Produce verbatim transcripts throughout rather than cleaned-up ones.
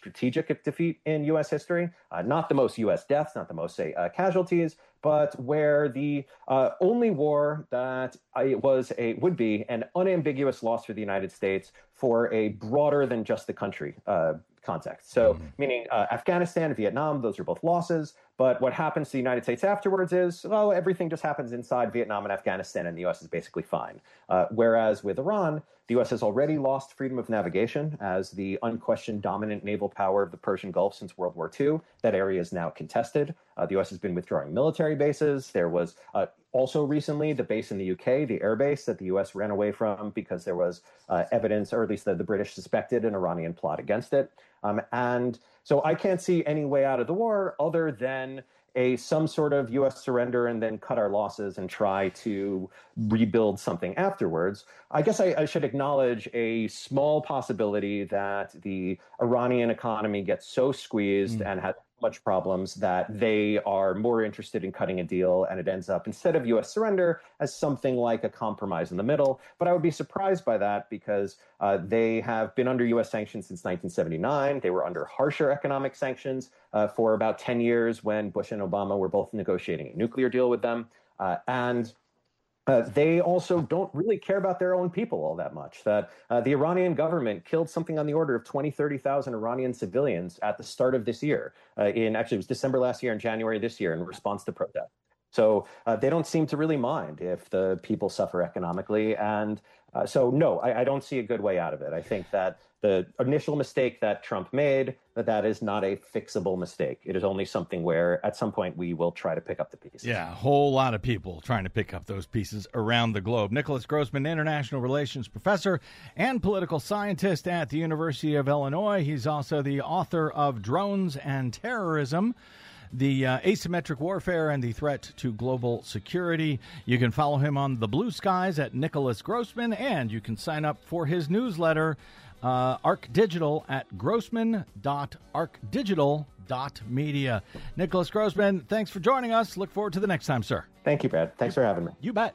strategic defeat in U S history. Uh, not the most U S deaths, not the most, say, uh, casualties, but where the uh, only war that I was a would be an unambiguous loss for the United States for a broader than just the country uh, context. So, mm-hmm. meaning uh, Afghanistan, Vietnam, those are both losses. But what happens to the United States afterwards is, well, everything just happens inside Vietnam and Afghanistan, and the U S is basically fine. Uh, whereas with Iran, the U S has already lost freedom of navigation as the unquestioned dominant naval power of the Persian Gulf since World War Two. That area is now contested. Uh, the U S has been withdrawing military bases. There was uh, also recently the base in the U K, the air base that the U S ran away from because there was uh, evidence, or at least that the British suspected an Iranian plot against it. Um, and so I can't see any way out of the war other than a some sort of U S surrender and then cut our losses and try to rebuild something afterwards. I guess I, I should acknowledge a small possibility that the Iranian economy gets so squeezed mm. and has much problems that they are more interested in cutting a deal, and it ends up, instead of U S surrender, as something like a compromise in the middle. But I would be surprised by that because uh, they have been under U S sanctions since nineteen seventy-nine. They were under harsher economic sanctions uh, for about ten years when Bush and Obama were both negotiating a nuclear deal with them. Uh, and Uh, they also don't really care about their own people all that much. That uh, the Iranian government killed something on the order of twenty, thirty thousand Iranian civilians at the start of this year. Uh, in actually, it was December last year and January this year in response to protest. So uh, they don't seem to really mind if the people suffer economically. And uh, so, no, I, I don't see a good way out of it. I think that the initial mistake that Trump made, that that is not a fixable mistake. It is only something where at some point we will try to pick up the pieces. Yeah, a whole lot of people trying to pick up those pieces around the globe. Nicholas Grossman, international relations professor and political scientist at the University of Illinois. He's also the author of Drones and Terrorism, the uh, Asymmetric Warfare and the Threat to Global Security. You can follow him on the Blue Skies at Nicholas Grossman, and you can sign up for his newsletter, uh, Arc Digital, at grossman dot arc digital dot media. Nicholas Grossman, thanks for joining us. Look forward to the next time, sir. Thank you, Brad. Thanks for having me. You bet.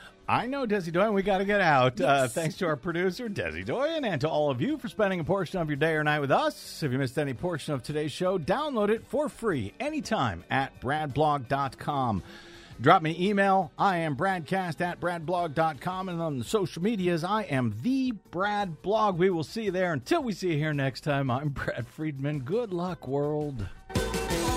I know, Desi Doyen, we got to get out. Yes. Uh, thanks to our producer, Desi Doyen, and to all of you for spending a portion of your day or night with us. If you missed any portion of today's show, download it for free anytime at brad blog dot com. Drop me an email. I am bradcast at brad blog dot com. And on the social medias, I am the Brad Blog. We will see you there. Until we see you here next time, I'm Brad Friedman. Good luck, world.